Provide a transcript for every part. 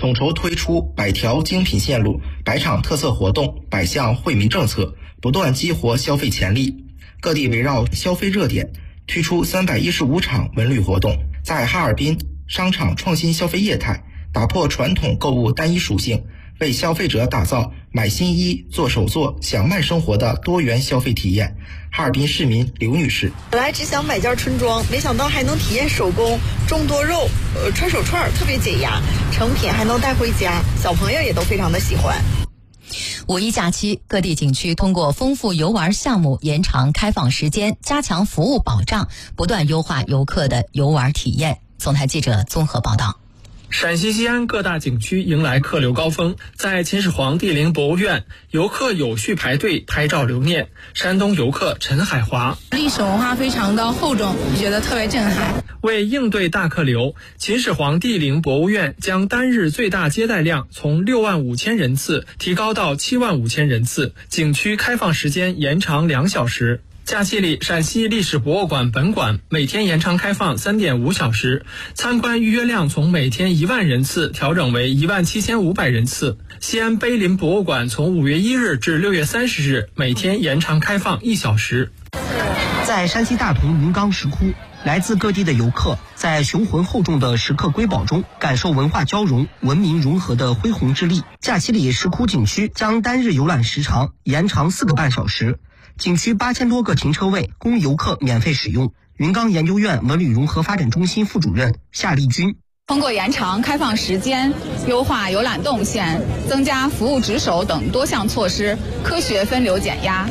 统筹推出100条精品线路、100场特色活动、100项惠民政策，不断激活消费潜力。各地围绕消费热点推出315场文旅活动，在哈尔滨商场创新消费业态，打破传统购物单一属性，为消费者打造买新衣、做手作、享慢生活的多元消费体验。哈尔滨市民刘女士： 本来只想买件春装，没想到还能体验手工、种多肉、穿手串，特别解压，成品还能带回家，小朋友也都非常的喜欢。 五一假期，各地景区通过丰富游玩项目、延长开放时间、加强服务保障，不断优化游客的游玩体验。总台记者综合报道。 陕西西安各大景区迎来客流高峰，在秦始皇帝陵博物院，游客有序排队拍照留念。山东游客陈海华： 历史文化非常的厚重，觉得特别震撼。 为应对大客流，秦始皇帝陵博物院将单日最大接待量从65000人次提高到75000人次，景区开放时间延长2小时。假期里，陕西历史博物馆本馆每天延长开放3.5小时，参观预约量从每天1万人次调整为17500人次。西安碑林博物馆从5月1日至6月30日每天延长开放1小时。 在山西大同云冈石窟，来自各地的游客在雄浑厚重的石刻瑰宝中感受文化交融、文明融合的恢宏之力。假期里，石窟景区将单日游览时长延长4个半小时。景区8000多个停车位供游客免费使用。云冈研究院文旅融合发展中心副主任夏丽君： 通过延长开放时间、优化游览动线、增加服务值守等多项措施，科学分流减压。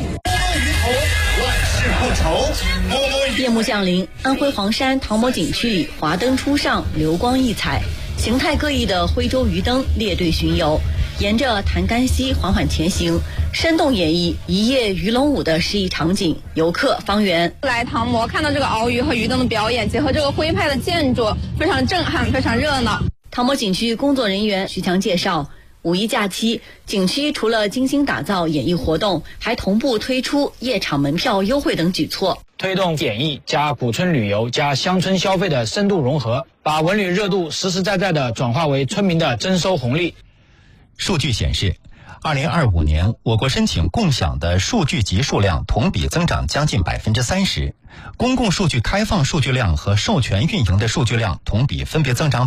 夜幕降临，安徽黄山唐某景区里华灯初上，流光溢彩，形态各异的徽州鱼灯列队巡游，沿着潭干溪缓缓前行，生动演绎一夜鱼龙舞的诗意场景。游客方圆： 来唐某看到这个鳌鱼和鱼灯的表演，结合这个徽派的建筑，非常震撼，非常热闹。 唐某景区工作人员徐强介绍，五一假期，景区除了精心打造演艺活动，还同步推出夜场门票优惠等举措， 推动演艺加古村旅游加乡村消费的深度融合，把文旅热度实实在在地转化为村民的增收红利。 数据显示，2025年我国申请共享的数据集数量同比增长将近30%，公共数据开放数据量和授权运营的数据量同比分别增长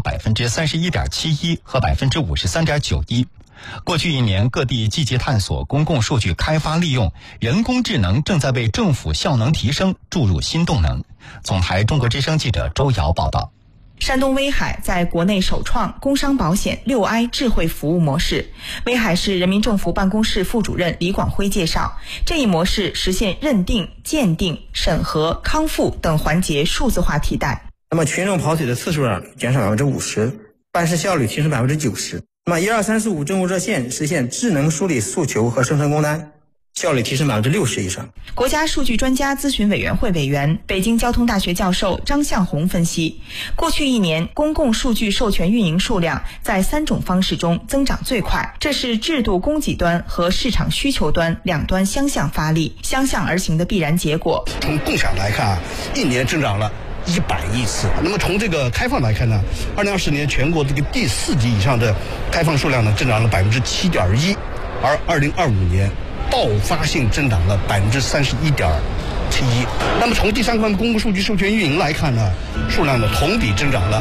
31.71%和53.91%。过去1年，各地积极探索公共数据开发利用，人工智能正在为政府效能提升注入新动能。总台中国之声记者周瑶报道。 山东威海在国内首创工商保险6I 智慧服务模式。威海市人民政府办公室副主任李广辉介绍，这一模式实现认定、鉴定、审核、康复等环节数字化替代。 那么群众跑腿的次数减少50%，办事效率提升90%。那么12345政务热线实现智能梳理诉求和生成工单，效率提升60%以上。 国家数据专家咨询委员会委员、北京交通大学教授张向红分析，过去1年公共数据授权运营数量在3种方式中增长最快，这是制度供给端和市场需求端两端相向发力、相向而行的必然结果。 从共享来看1年增长了100亿次。那么从这个开放来看呢，2020年全国这个第4级以上的开放数量呢增长了7.1%，而2025年爆发性增长了31.71%。那么从第3关公共数据授权运营来看呢，数量呢同比增长了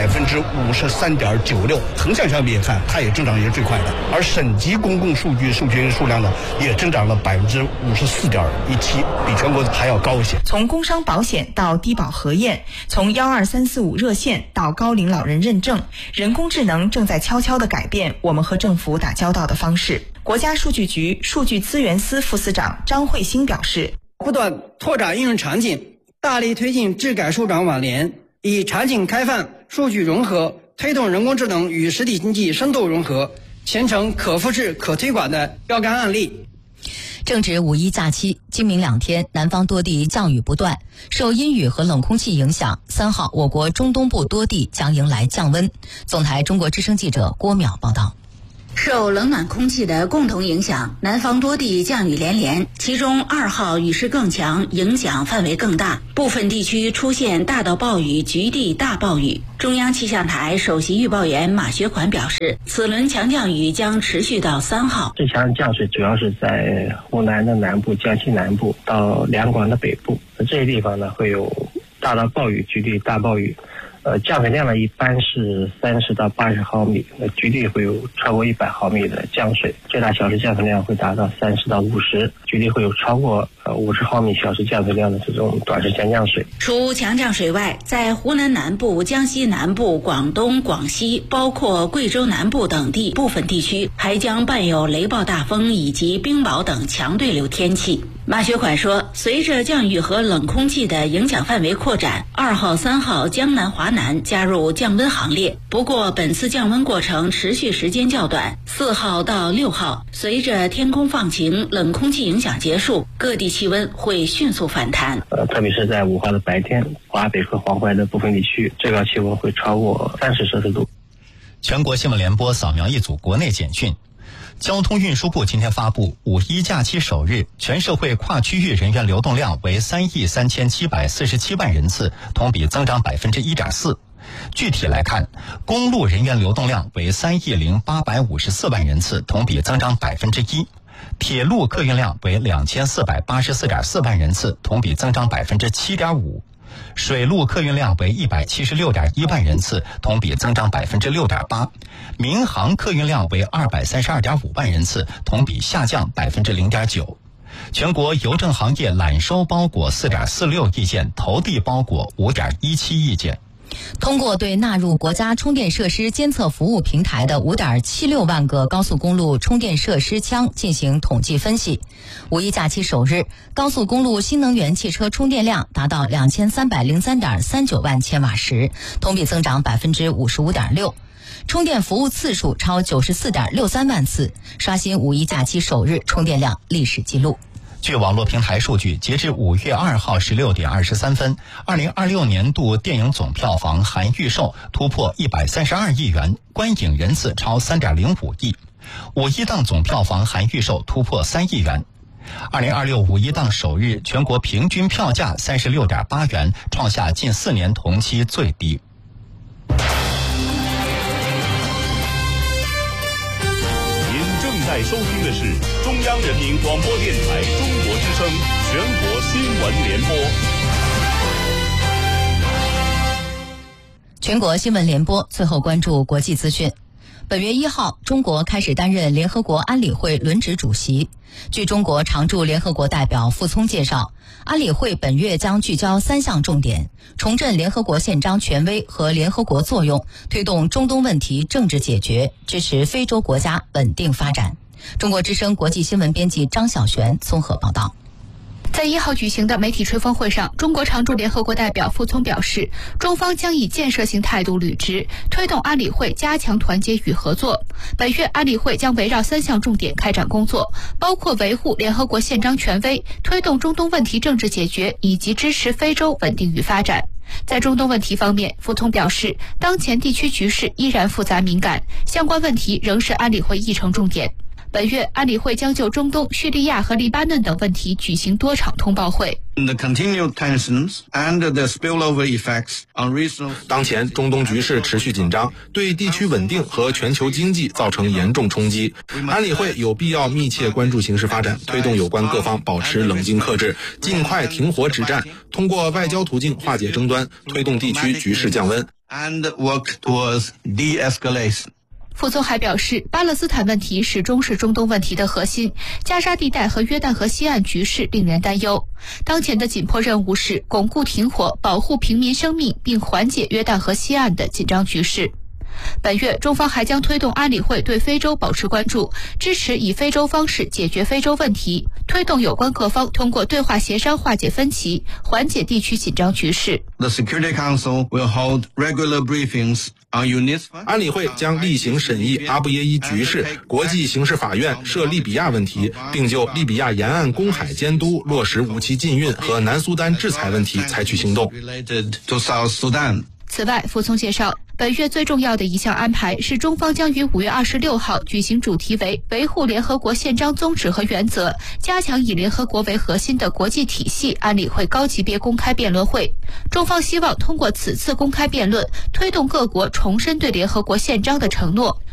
53.96%，横向相比也看，它也增长也是最快的。而省级公共数据授权数量呢也增长了54.17%，比全国还要高一些。 从工商保险到低保核验，从12345热线到高龄老人认证，人工智能正在悄悄地改变我们和政府打交道的方式。国家数据局数据资源司副司长张慧兴表示， 不断拓展应用场景，大力推进智改数转网联，以场景开放、数据融合，推动人工智能与实体经济深度融合，形成可复制、可推广的标杆案例。 正值五一假期，今明2天，南方多地降雨不断。受阴雨和冷空气影响，3号我国中东部多地将迎来降温。总台中国之声记者郭淼报道。 受冷暖空气的共同影响，南方多地降雨连连，其中2号雨势更强，影响范围更大，部分地区出现大到暴雨、局地大暴雨。中央气象台首席预报员马学款表示，此轮强降雨将持续到3号。 这强降水主要是在湖南的南部、江西南部到两广的北部，这些地方呢会有大到暴雨、局地大暴雨。降水量呢一般是30到80毫米，局地会有超过100毫米的降水，最大小时降水量会达到30到50，局地会有超过50毫米小时降水量的这种短时间降水。 除强降水外，在湖南南部、江西南部、广东、广西，包括贵州南部等地部分地区，还将伴有雷暴大风以及冰雹等强对流天气。马学款说，随着降雨和冷空气的影响范围扩展，2号、3号江南、华南加入降温行列。不过，本次降温过程持续时间较短，4号到6号，随着天空放晴、冷空气影响结束，各地气温会迅速反弹。 特别是在5号的白天，华北和黄淮的部分地区，最高气温会超过30摄氏度。 全国新闻联播扫描一组国内简讯。交通运输部今天发布，5·1假期首日全社会跨区域人员流动量为3.3747万人次，同比增长1.4%。具体来看，公路人员流动量为3.0854万人次，同比增长1%；铁路客运量为2484.4万人次，同比增长7.5%；水路客运量为176.1万人次，同比增长6.8%；民航客运量为232.5万人次，同比下降0.9%。全国邮政行业揽收包裹4.46亿件，投递包裹5.17亿件。 通过对纳入国家充电设施监测服务平台的5.76万个高速公路充电设施枪进行统计分析，5·1假期首日，高速公路新能源汽车充电量达到2303.39万千瓦时，同比增长55.6%。充电服务次数超94.63万次，刷新5·1假期首日充电量历史记录。 据网络平台数据，截至5月2号16点23分，2026年度电影总票房含预售突破132亿元，观影人次超3.05亿，5·1档总票房含预售突破3亿元。2026 5·1档首日全国平均票价36.8元，创下近4年同期最低。 在收听的是中央人民广播电台中国之声全国新闻联播。 全国新闻联播，最后关注国际资讯。本月1号，中国开始担任联合国安理会轮值主席。据中国常驻联合国代表傅聪介绍，安理会本月将聚焦3项重点：重振联合国宪章权威和联合国作用，推动中东问题政治解决，支持非洲国家稳定发展。中国之声国际新闻编辑张晓璇综合报道。 在1号举行的媒体吹风会上，中国常驻联合国代表傅聪表示，中方将以建设性态度履职，推动安理会加强团结与合作。本月安理会将围绕3项重点开展工作，包括维护联合国宪章权威，推动中东问题政治解决，以及支持非洲稳定与发展。在中东问题方面，傅聪表示，当前地区局势依然复杂敏感，相关问题仍是安理会议程重点。本月，安理会将就中东、叙利亚和黎巴嫩等问题举行多场通报会。 当前中东局势持续紧张，对地区稳定和全球经济造成严重冲击。安理会有必要密切关注形势发展，推动有关各方保持冷静克制，尽快停火止战，通过外交途径化解争端，推动地区局势降温。 傅聪还表示，巴勒斯坦问题始终是中东问题的核心，加沙地带和约旦河西岸局势令人担忧。当前的紧迫任务是巩固停火，保护平民生命，并缓解约旦河西岸的紧张局势。本月，中方还将推动安理会对非洲保持关注，支持以非洲方式解决非洲问题，推动有关各方通过对话协商化解分歧，缓解地区紧张局势。 The Security Council will hold regular briefings on UNIS。安理会将例行审议阿布耶伊局势、国际刑事法院涉利比亚问题，并就利比亚沿岸公海监督、落实武器禁运和南苏丹制裁问题采取行动。 此外，傅聪介绍， 本月最重要的一项安排是，中方将于5月26号举行主题为维护联合国宪章宗旨和原则，加强以联合国为核心的国际体系安理会高级别公开辩论会。中方希望通过此次公开辩论，推动各国重申对联合国宪章的承诺，